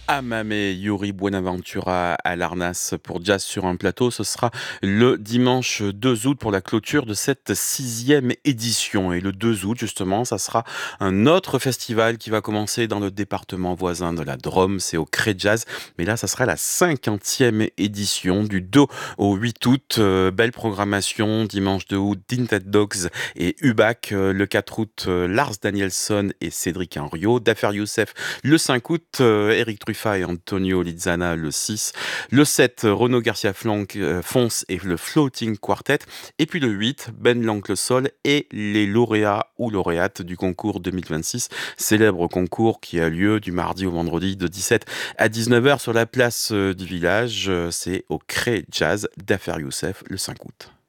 Amame Yuri Buenaventura à l'Arnas pour Jazz sur un plateau. Ce sera le dimanche 2 août pour la clôture de cette 6e édition. Et le 2 août, justement, ça sera un autre festival qui va commencer dans le département voisin de la Drôme. C'est au Cré Jazz. Mais là, ça sera la 50e édition du 2 au 8 août. Belle programmation. Dimanche 2 août, Dinted Dogs et Ubac. Le 4 août, Lars Danielson et Cédric Henriot. Dafer Youssef le 5 août, Eric Truffat et Antonio Lizana le 6. Le 7, Renaud Garcia Fonce et le Floating Quartet. Et puis le 8, Ben l'Oncle Sol et les lauréats ou lauréates du concours 2026. Célèbre concours qui a lieu du mardi au vendredi de 17 à 19h sur la place du village. C'est au Cré Jazz d'Affaire Youssef le 5 août.